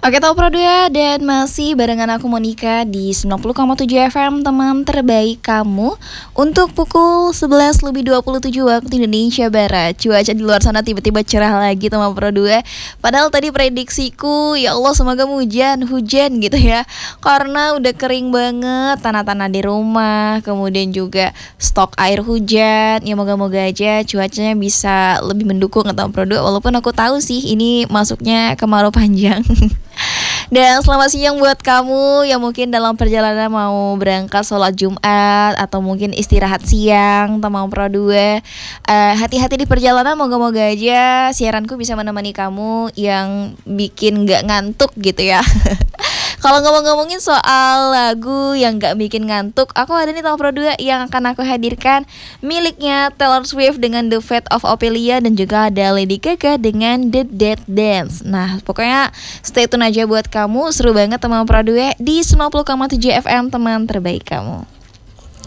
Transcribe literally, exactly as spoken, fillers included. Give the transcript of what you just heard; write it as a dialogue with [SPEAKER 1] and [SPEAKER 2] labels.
[SPEAKER 1] Oke, tahu Pro dua dan masih barengan aku Monica di sembilan puluh koma tujuh F M, teman terbaik kamu. Untuk pukul sebelas lebih dua puluh tujuh waktu Indonesia Barat. Cuaca di luar sana tiba-tiba cerah lagi teman Pro dua. Padahal tadi prediksiku, ya Allah semoga hujan, hujan gitu ya. Karena udah kering banget tanah-tanah di rumah, kemudian juga stok air hujan. Ya moga-moga aja cuacanya bisa lebih mendukung teman Pro dua. Walaupun aku tahu sih ini masuknya kemarau panjang. Dan selamat siang buat kamu yang mungkin dalam perjalanan mau berangkat sholat Jumat atau mungkin istirahat siang teman Pro dua. uh, Hati-hati di perjalanan, moga-moga aja siaranku bisa menemani kamu yang bikin gak ngantuk gitu ya. Kalau ngomong-ngomongin soal lagu yang gak bikin ngantuk, aku ada nih teman Pro dua yang akan aku hadirkan, miliknya Taylor Swift dengan The Fate of Ophelia, dan juga ada Lady Gaga dengan The Dead Dance. Nah pokoknya stay tune aja buat kamu, seru banget teman Pro dua di sembilan puluh koma tujuh F M, teman terbaik kamu.